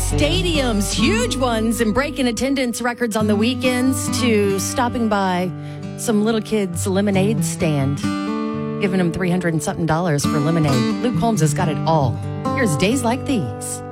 stadiums, huge ones, and breaking attendance records on the weekends, to stopping by some little kids' lemonade stand, giving them $300 and something for lemonade. Luke Holmes has got it all. Here's Days Like These.